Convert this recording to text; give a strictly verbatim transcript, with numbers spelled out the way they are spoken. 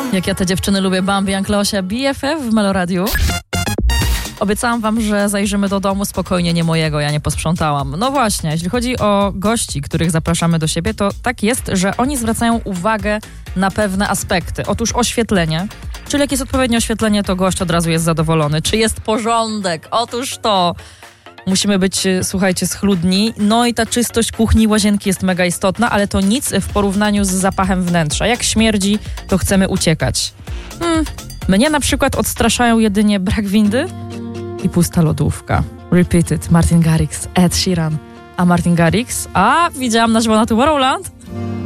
Jak ja te dziewczyny lubię, Bambi, Ankleosia, B F F w Meloradiu. Obiecałam wam, że zajrzymy do domu, spokojnie, nie mojego, ja nie posprzątałam. No właśnie, jeśli chodzi o gości, których zapraszamy do siebie, to tak jest, że oni zwracają uwagę na pewne aspekty. Otóż oświetlenie, czyli jak jest odpowiednie oświetlenie, to gość od razu jest zadowolony. Czy jest porządek? Otóż to. Musimy być, słuchajcie, schludni. No i ta czystość kuchni, łazienki jest mega istotna, ale to nic w porównaniu z zapachem wnętrza. Jak śmierdzi, to chcemy uciekać. Hmm. Mnie na przykład odstraszają jedynie brak windy i pusta lodówka. Repeated, Martin Garrix, Ed Sheeran. A Martin Garrix? A, widziałam na żywo na Tomorrowland.